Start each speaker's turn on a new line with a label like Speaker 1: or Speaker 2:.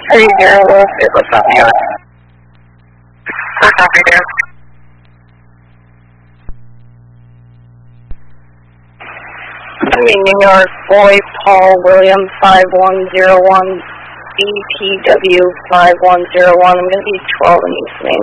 Speaker 1: 30 Wilford, what's up, New York? What's up, New York? New York, Boy, Paul, William, 5101, BPW, 5101, I'm going to be 12 in this name.